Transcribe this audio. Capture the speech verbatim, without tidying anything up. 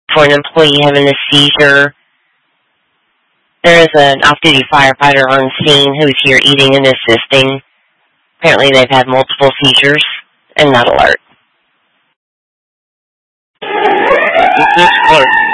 for an employee having a seizure. There is an off-duty firefighter on scene who's here eating and assisting. Apparently they've had multiple seizures and not alert. This is Clark.